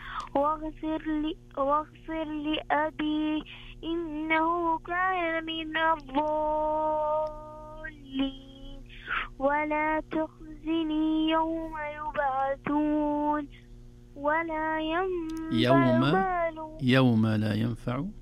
واغفر لأبي إنه كان من الضالين ولا تخزني يوم يبعثون ولا ينفع مال يوم لا ينفع